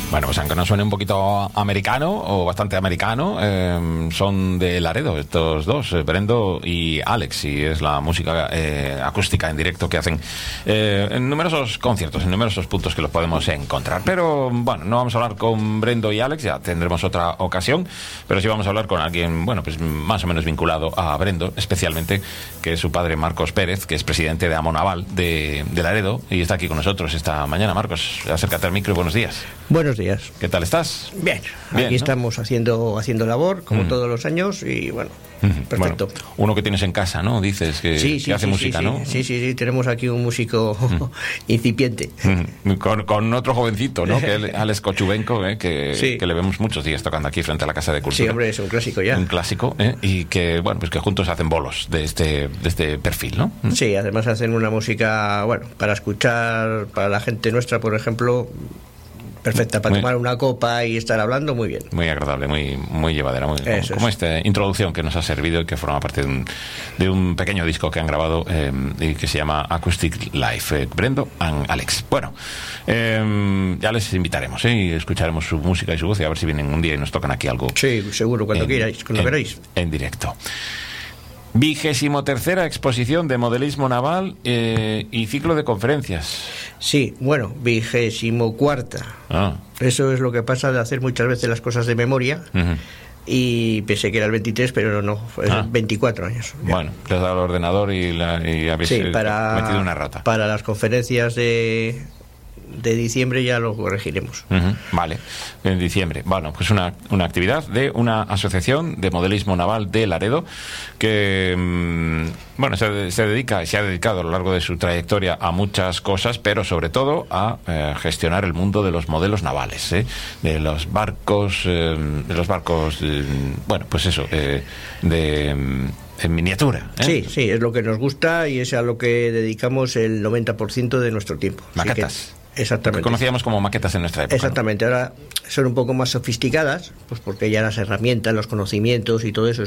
Bueno, pues aunque no suene un poquito americano o bastante americano, son de Laredo estos dos, Brendo y Alex, y es la música acústica en directo que hacen en numerosos conciertos, en numerosos puntos que los podemos encontrar. Pero bueno, no vamos a hablar con Brendo y Alex, ya tendremos otra ocasión, pero sí vamos a hablar con alguien, bueno, pues más o menos vinculado a Brendo, especialmente, que es su padre Marcos Pérez, que es presidente de Amonaval de Laredo, y está aquí con nosotros esta mañana. Marcos, acércate al micro y buenos días. Buenos días. ¿Qué tal estás? Bien, Bien, aquí ¿no? estamos haciendo labor, como todos los años, y bueno, perfecto. Bueno, uno que tienes en casa, ¿no? Dices que, que hace música, ¿no? Sí, tenemos aquí un músico incipiente. Con otro jovencito, ¿no? Que es Alex Kochubenko, que le vemos muchos días tocando aquí frente a la Casa de Cultura. Sí, hombre, es un clásico ya. Un clásico, y que, bueno, pues que juntos hacen bolos de este perfil, ¿no? Sí, además hacen una música, bueno, para escuchar, para la gente nuestra, por ejemplo, perfecta para tomar una copa y estar hablando, muy bien. Muy agradable, muy llevadera, como esta introducción que nos ha servido y que forma parte de un pequeño disco que han grabado y que se llama Acoustic Live, Brendo and Alex. Bueno, ya les invitaremos y escucharemos su música y su voz, y a ver si vienen un día y nos tocan aquí algo. Sí, seguro, cuando queráis, cuando queráis. En directo. 23ª exposición de modelismo naval y ciclo de conferencias. Sí, bueno, 24ª. Eso es lo que pasa de hacer muchas veces las cosas de memoria. Y pensé que era el 23, pero no, es 24 años. Ya. Bueno, te has dado el ordenador y habéis metido una rata. Para las conferencias de diciembre ya lo corregiremos. Vale, en diciembre. Bueno, pues una actividad de una asociación de modelismo naval de Laredo que, bueno, se dedica y se ha dedicado a lo largo de su trayectoria a muchas cosas, pero sobre todo a gestionar el mundo de los modelos navales, de los barcos, bueno, pues eso, en miniatura. Sí, es lo que nos gusta y es a lo que dedicamos el 90% de nuestro tiempo. Maquetas. Exactamente. Lo que conocíamos como maquetas en nuestra época. Exactamente, ¿no? Ahora son un poco más sofisticadas, pues porque ya las herramientas, los conocimientos y todo eso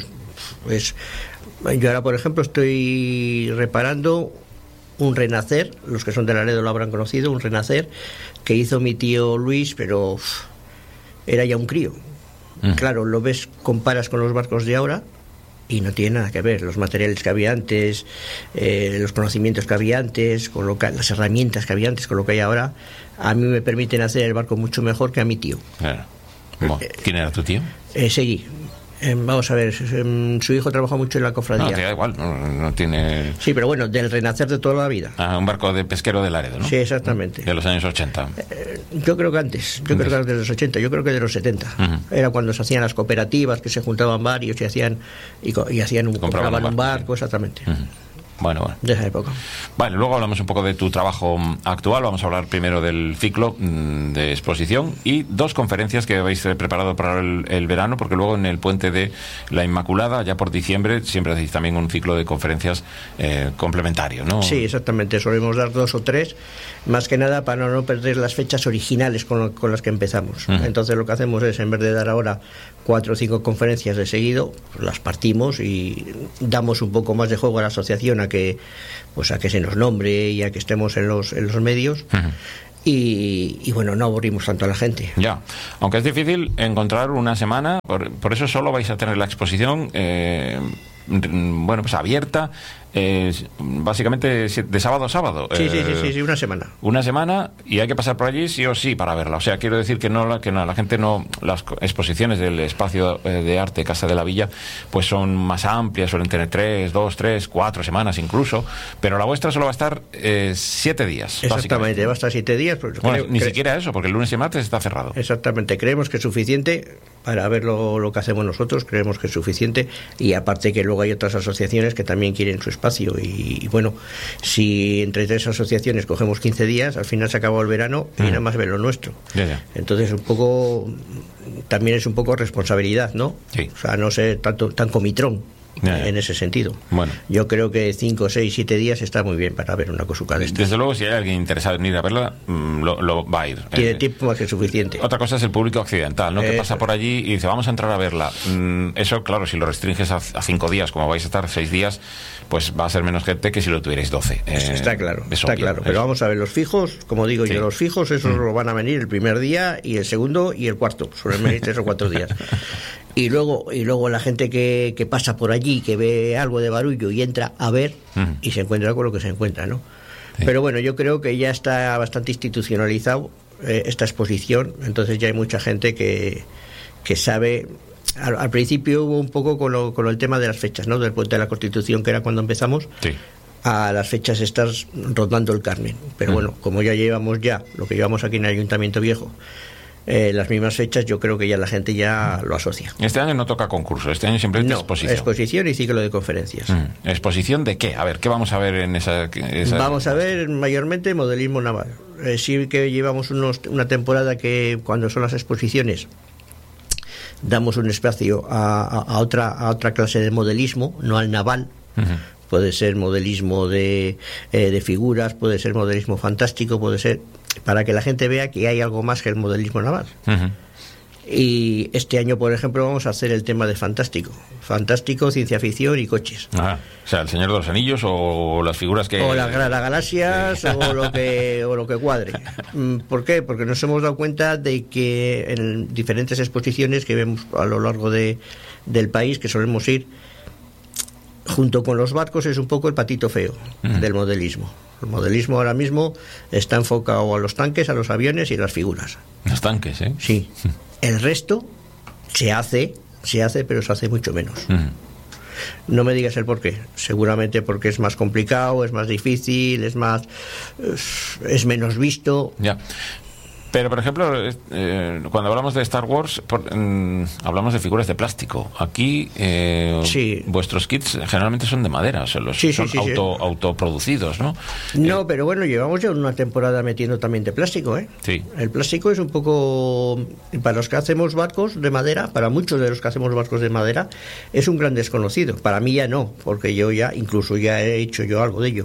yo ahora, por ejemplo, estoy reparando un Renacer, los que son de Laredo lo habrán conocido, un Renacer que hizo mi tío Luis, pero era ya un crío. Claro, lo ves, comparas con los barcos de ahora y no tiene nada que ver. Los materiales que había antes, los conocimientos que había antes, las herramientas que había antes, con lo que hay ahora, a mí me permiten hacer el barco mucho mejor que a mi tío. Claro. ¿Quién era tu tío? Seguí. Vamos a ver, su hijo trabajó mucho en la cofradía. No, te da igual, no tiene... Sí, pero bueno, del Renacer de toda la vida. Un barco de pesquero de Laredo, ¿no? Sí, exactamente. De los años 80. Yo creo que antes, creo que de los 80, yo creo que de los 70. Era cuando se hacían las cooperativas, que se juntaban varios y compraban un barco, sí. Exactamente. Bueno. De esa época. Bueno, luego hablamos un poco de tu trabajo actual. Vamos a hablar primero del ciclo de exposición y 2 conferencias que habéis preparado para el verano, porque luego en el Puente de la Inmaculada, ya por diciembre, siempre hacéis también un ciclo de conferencias complementario, ¿no? Sí, exactamente. Solemos dar 2 o 3, más que nada para no perder las fechas originales con las que empezamos. Entonces lo que hacemos es, en vez de dar ahora 4 o 5 conferencias de seguido, pues las partimos y damos un poco más de juego a la asociación a que se nos nombre y a que estemos en los medios. Y bueno, no aburrimos tanto a la gente. Ya, aunque es difícil encontrar una semana, por eso solo vais a tener la exposición bueno, pues abierta, básicamente de sábado a sábado. Sí, una semana. Una semana, y hay que pasar por allí sí o sí para verla. O sea, quiero decir que la gente no... Las exposiciones del espacio de arte Casa de la Villa pues son más amplias, suelen tener 2, 3, 4 semanas incluso, pero la vuestra solo va a estar 7 días. Exactamente, va a estar 7 días. Pues bueno, ni siquiera eso, porque el lunes y martes está cerrado. Exactamente, creemos que es suficiente para ver lo que hacemos nosotros, creemos que es suficiente, y aparte que luego hay otras asociaciones que también quieren su espacio, y bueno, si entre 3 asociaciones cogemos 15 días, al final se acabó el verano y nada más ver lo nuestro. Ya. Entonces también es un poco responsabilidad, ¿no? Sí. O sea, no ser tan comitrón. en ese sentido. Bueno. Yo creo que 5, 6, 7 días está muy bien para ver una cosuca de estas. Desde luego, si hay alguien interesado en ir a verla, lo va a ir. Tiene tiempo más que suficiente. Otra cosa es el público occidental, ¿no? Que pasa por allí y dice, vamos a entrar a verla. Eso, claro, si lo restringes a 5 días, como vais a estar 6 días, pues va a ser menos gente que si lo tuvierais 12. Está claro, está claro. Pero vamos a ver, los fijos, como digo yo, los fijos, esos lo van a venir el primer día y el segundo y el cuarto. Suelen venir 3 o 4 días. Y luego la gente que pasa por allí, que ve algo de barullo y entra a ver y se encuentra con lo que se encuentra, ¿no? Sí. Pero bueno, yo creo que ya está bastante institucionalizado esta exposición, entonces ya hay mucha gente que sabe. Al principio hubo un poco con el tema de las fechas, ¿no? Del Puente de la Constitución, que era cuando empezamos, a las fechas estas rondando el Carmen. Pero bueno, como ya llevamos lo que llevamos aquí en el Ayuntamiento Viejo, las mismas fechas, yo creo que ya la gente ya lo asocia. Este año no toca concurso, este año siempre es exposición. Exposición y ciclo de conferencias. ¿Exposición de qué? A ver, ¿qué vamos a ver en esa... Vamos a ver mayormente modelismo naval. Sí que llevamos una temporada que cuando son las exposiciones damos un espacio a otra clase de modelismo, no al naval. Puede ser modelismo de figuras, puede ser modelismo fantástico, puede ser para que la gente vea que hay algo más que el modelismo naval. Y este año, por ejemplo, vamos a hacer el tema de fantástico, ciencia ficción y coches. O sea, el Señor de los Anillos o las figuras que... O las galaxias o lo que cuadre. ¿Por qué? Porque nos hemos dado cuenta de que en diferentes exposiciones que vemos a lo largo del país, que solemos ir, junto con los barcos, es un poco el patito feo del modelismo. El modelismo ahora mismo está enfocado a los tanques, a los aviones y a las figuras. Los tanques, ¿eh? Sí. El resto se hace, pero se hace mucho menos. No me digas el por qué. Seguramente porque es más complicado, es más difícil, es menos visto. Ya. Pero, por ejemplo, cuando hablamos de Star Wars, hablamos de figuras de plástico. Aquí, vuestros kits generalmente son de madera, o sea, son autoproducidos, ¿no? No, pero bueno, llevamos ya una temporada metiendo también de plástico, ¿eh? Sí. El plástico es un poco, para los que hacemos barcos de madera, para muchos de los que hacemos barcos de madera, es un gran desconocido. Para mí ya no, porque yo incluso ya he hecho yo algo de ello.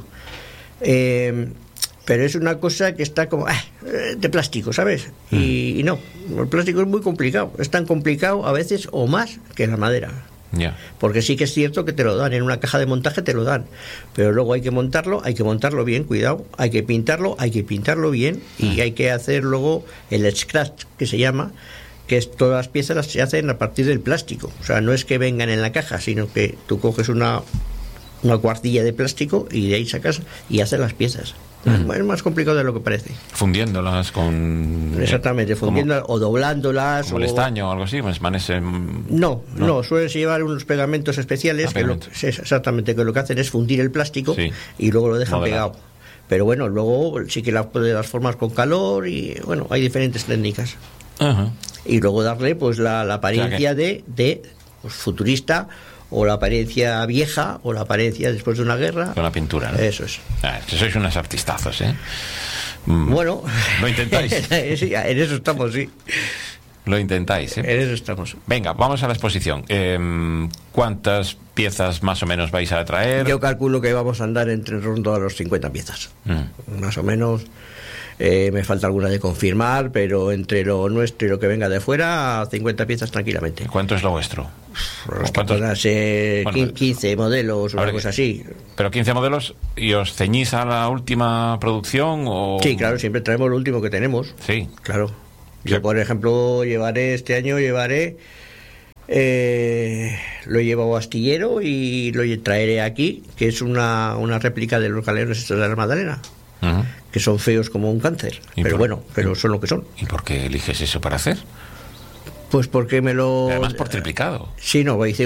Pero es una cosa que está como de plástico, ¿sabes? Y no, el plástico es muy complicado. Es tan complicado a veces o más que la madera. Porque sí que es cierto que te lo dan, en una caja de montaje te lo dan, pero luego hay que montarlo bien, cuidado, hay que pintarlo bien y hay que hacer luego el scratch, que se llama, que es todas las piezas se hacen a partir del plástico. O sea, no es que vengan en la caja, sino que tú coges una cuartilla de plástico y de ahí sacas y haces las piezas. Es más complicado de lo que parece. Fundiéndolas con... Exactamente, fundiéndolas o doblándolas. Como el estaño o algo así. No, suelen llevar unos pegamentos especiales exactamente, que lo que hacen es fundir el plástico y luego lo dejan pegado. Pero bueno, luego sí que las formas con calor y bueno, hay diferentes técnicas. Y luego darle pues la apariencia de futurista, o la apariencia vieja, o la apariencia después de una guerra. Con la pintura, ¿no? Eso es. Que sois unos artistazos, ¿eh? Bueno. ¿Lo intentáis? Sí, en eso estamos, sí. Lo intentáis, ¿eh? En eso estamos. Venga, vamos a la exposición. ¿Cuántas piezas más o menos vais a traer? Yo calculo que vamos a andar entre rondo a los 50 piezas. Más o menos. Me falta alguna de confirmar, pero entre lo nuestro y lo que venga de fuera, 50 piezas tranquilamente. ¿Cuánto es lo vuestro? ¿Cuántos? 15 modelos o una cosa así. ¿Pero 15 modelos y os ceñís a la última producción? O... Sí, claro, siempre traemos lo último que tenemos. Sí. Claro. Yo, por ejemplo, este año llevaré... lo he llevado a Astillero y lo traeré aquí, que es una réplica de los galeones estos de la Magdalena. Que son feos como un cáncer, pero son lo que son. ¿Y por qué eliges eso para hacer? Pues porque Además por triplicado. Sí, no, hice